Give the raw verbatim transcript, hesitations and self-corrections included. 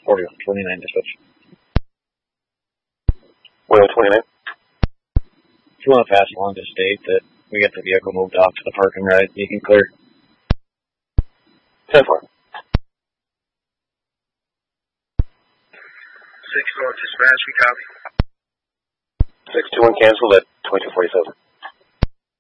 forty-one twenty-nine dispatch. forty-one twenty-nine. If you want to pass along to state that we get the vehicle moved off to the parking ride, you can clear. ten four. six four dispatch, we copy. six two one canceled at twenty-two forty-seven.